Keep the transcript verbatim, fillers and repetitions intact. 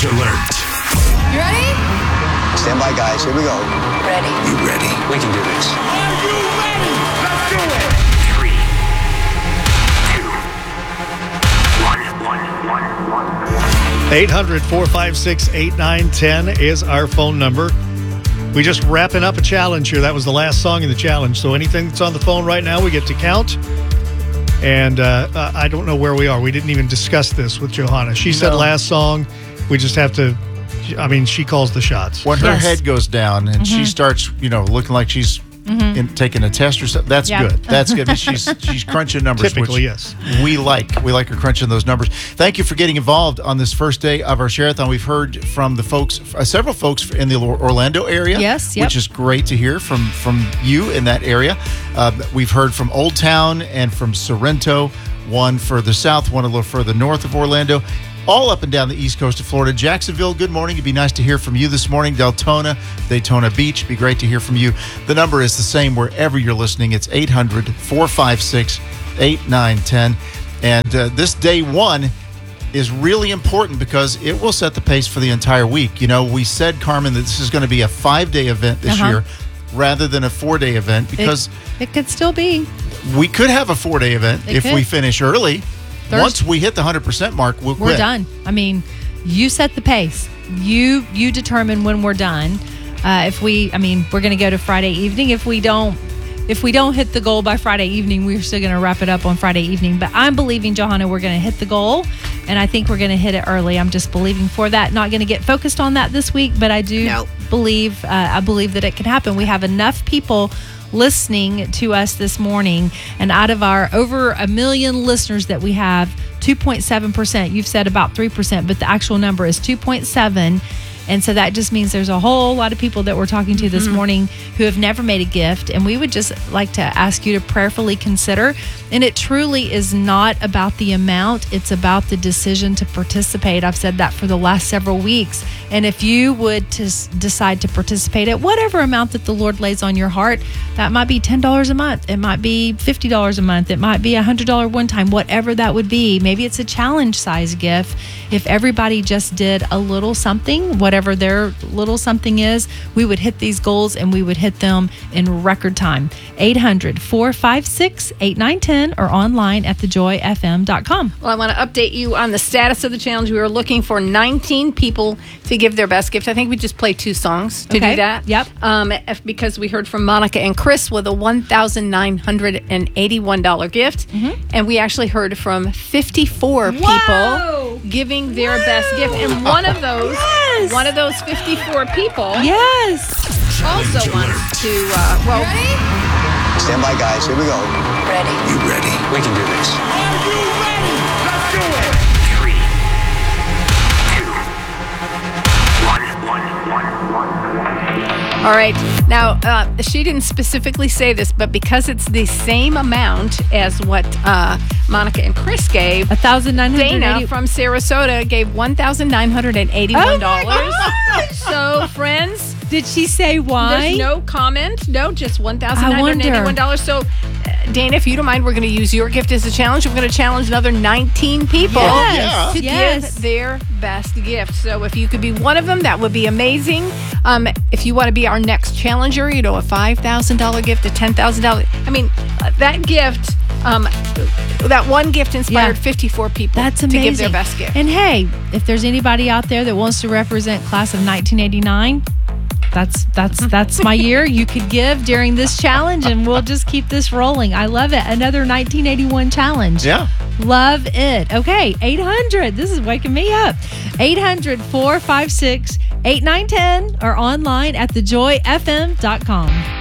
Challenge alert. You ready? Stand by, guys. Here we go. Ready. You ready? We can do this. Are you ready? Let's do it. Three, two, one, one, one, one. eight hundred, four five six, eight nine one zero is our phone number. We just wrapping up a challenge here. That was the last song in the challenge. So anything that's on the phone right now, we get to count. And uh, uh, I don't know where we are. We didn't even discuss this with Johanna. She said No. last song. We just have to, I mean, she calls the shots. When her Yes. head goes down and she starts, you know, looking like she's in, taking a test or something, that's Yep. good. That's good. She's she's crunching numbers. Typically, which yes. We like. We like her crunching those numbers. Thank you for getting involved on this first day of our Share-a-thon. We've heard from the folks, uh, several folks in the Orlando area. Yes, yep. Which is great to hear from, from you in that area. Uh, we've heard from Old Town and from Sorrento, one further south, one a little further north of Orlando. All up and down the east coast of Florida. Jacksonville, good morning. It'd be nice to hear from you this morning. Deltona, Daytona Beach, be great to hear from you. The number is the same wherever you're listening. It's eight hundred, four five six, eight nine one zero. And uh, this day one is really important because it will set the pace for the entire week. You know, we said, Carmen, that this is going to be a five-day event this Uh-huh. year rather than a four-day event because It could still be. we could have a four-day event It if could. we finish early. Thurs- Once we hit the one hundred percent mark, we'll We're quit. done. I mean, you set the pace. You you determine when we're done. Uh, if we, I mean, we're going to go to Friday evening. If we don't, if we don't hit the goal by Friday evening, we're still going to wrap it up on Friday evening. But I'm believing, Johanna, we're going to hit the goal, and I think we're going to hit it early. I'm just believing for that. Not going to get focused on that this week, but I do No. believe. Uh, I believe that it can happen. We have enough people listening to us this morning, and out of our over a million listeners that we have, two point seven percent, you've said about three percent, but the actual number is two point seven. And so that just means there's a whole lot of people that we're talking to this morning who have never made a gift. And we would just like to ask you to prayerfully consider. And it truly is not about the amount. It's about the decision to participate. I've said that for the last several weeks. And if you would to s- decide to participate at whatever amount that the Lord lays on your heart, that might be ten dollars a month. It might be fifty dollars a month. It might be a one hundred dollars one time, whatever that would be. Maybe it's a challenge size gift. If everybody just did a little something, whatever their little something is, we would hit these goals and we would hit them in record time. eight hundred, four five six, eight nine one zero or online at the joy f m dot com. Well, I want to update you on the status of the challenge. We were looking for nineteen people to give their best gift. I think we just played two songs to Okay. do that. Yep. Um, if- because we heard from Monica and Chris with a one thousand nine hundred eighty-one dollars gift. And we actually heard from fifty-four Whoa! people giving their best gift. And one of those, Yes! one of those fifty-four people Yes. also wants to, uh, well, Ready? Stand by, guys. Here we go. Ready. You ready? We can do this. Are you ready? Let's do it. Three, two, one, one, one, one. all right. Now, uh, she didn't specifically say this, but because it's the same amount as what uh, Monica and Chris gave, one thousand nine hundred Dana eighty from Sarasota gave one thousand nine hundred eighty-one dollars. Oh my So, friends, Did she say why? there's no comment. No, just one thousand nine I hundred eighty-one wonder. dollars. So, uh, Dana, if you don't mind, we're going to use your gift as a challenge. We're going to challenge another nineteen people Yes. to Yes. give their best gift. So, if you could be one of them, that would be amazing. Um, if you want to be our next challenger, you know, a five thousand dollars gift, a ten thousand dollars. I mean, uh, that gift, um, that one gift inspired Yeah. fifty-four people That's to amazing. give their best gift. And hey, if there's anybody out there that wants to represent class of nineteen eighty-nine, that's that's that's my year. You could give during this challenge, and we'll just keep this rolling. I love it. Another nineteen eighty-one challenge. Yeah. Love it. Okay, eight hundred. This is waking me up. eight hundred, four five six, eight nine one zero or online at the joy f m dot com.